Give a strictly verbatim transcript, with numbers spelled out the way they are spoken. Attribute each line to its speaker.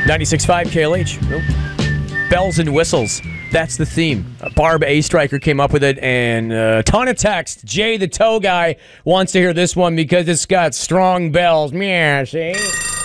Speaker 1: ninety-six point five K L H. Nope. Bells and whistles. That's the theme. Uh, Barb A. Striker came up with it, and a ton of text. Jay, the toe guy, wants to hear this one because it's got strong bells. Yeah, see?